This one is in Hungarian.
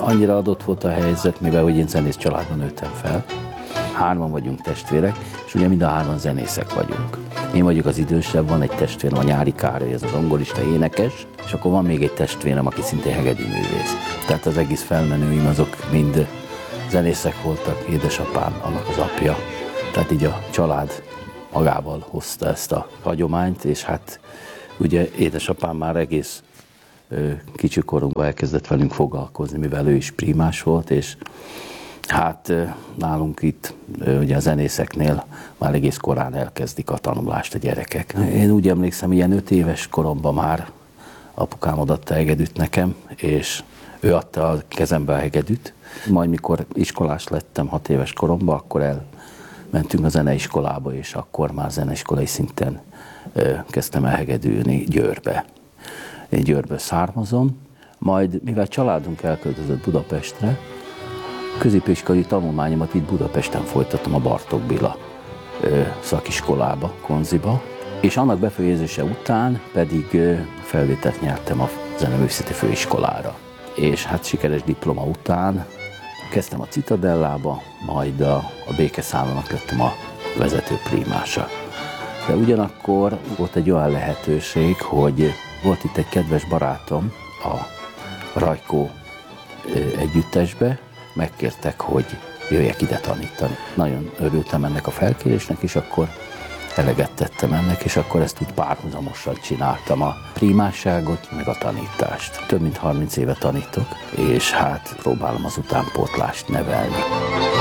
Annyira adott volt a helyzet, mivel hogy én zenész családban nőttem fel. 3 vagyunk testvérek, és ugye mind a 3 zenészek vagyunk. Én vagyok az idősebb, van egy testvérem, a Nyári Károly, ez az zongorista énekes, és akkor van még egy testvérem, aki szintén hegedűművész. Tehát az egész felmenőim azok mind zenészek voltak, édesapám, annak az apja. Tehát így a család magával hozta ezt a hagyományt, és hát ugye édesapám már egész kicsi korunkban elkezdett velünk foglalkozni, mivel ő is primás volt, és hát nálunk itt ugye a zenészeknél már egész korán elkezdik a tanulást a gyerekek. Én úgy emlékszem, ilyen 5 éves koromban már apukám adatta hegedűt nekem, és ő adta a kezembe a hegedűt. Majd mikor iskolás lettem 6 éves koromban, akkor elmentünk a zeneiskolába, és akkor már zeneiskolai szinten kezdtem el hegedülni Győrbe. Én Győrből származom, majd mivel családunk elköltözött Budapestre, középiskolai tanulmányomat itt Budapesten folytattam a Bartók Béla szakiskolába, Konziba, és annak befejezése után pedig felvételt nyertem a Zeneművészeti Főiskolára. És hát sikeres diploma után kezdtem a Citadellába, majd a Békeszállónak lettem a vezető primása. De ugyanakkor volt egy olyan lehetőség, hogy volt itt egy kedves barátom a Rajkó együttesbe, megkértek, hogy jöjjek ide tanítani. Nagyon örültem ennek a felkérésnek, és akkor eleget tettem ennek, és akkor ezt úgy párhuzamosan csináltam, a primásságot, meg a tanítást. Több mint 30 éve tanítok, és hát próbálom az utánpótlást nevelni.